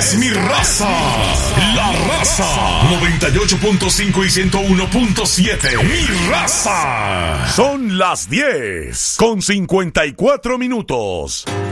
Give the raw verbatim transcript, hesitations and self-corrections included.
es mi raza. La Raza. noventa y ocho punto cinco y ciento uno punto siete. Mi raza. Son las diez con cincuenta y cuatro minutos.